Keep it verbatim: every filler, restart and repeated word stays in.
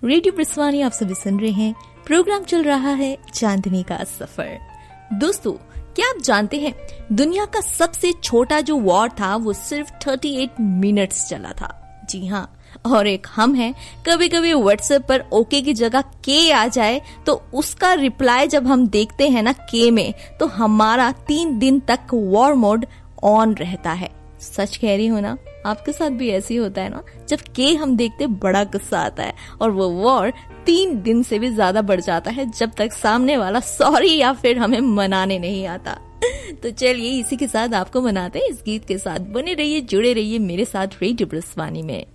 Radio ब्रिस्वानी आप सभी सुन रहे हैं। प्रोग्राम चल रहा है चांदनी का सफर। दोस्तों, क्या आप जानते हैं दुनिया का सबसे छोटा जो वॉर था वो सिर्फ अड़तीस मिनट्स चला था। जी हाँ, और एक हम हैं, कभी कभी व्हाट्सएप पर ओके की जगह के आ जाए तो उसका रिप्लाई जब हम देखते हैं ना के में, तो हमारा तीन दिन तक वॉर मोड ऑन रहता है। सच कह रही हूँ ना, आपके साथ भी ऐसे ही होता है ना। जब के हम देखते बड़ा गुस्सा आता है और वो वॉर तीन दिन से भी ज्यादा बढ़ जाता है जब तक सामने वाला सॉरी या फिर हमें मनाने नहीं आता। तो चलिए इसी के साथ आपको मनाते हैं इस गीत के साथ। बने रहिए, जुड़े रहिए मेरे साथ रेडियो ब्रिस्वानी में।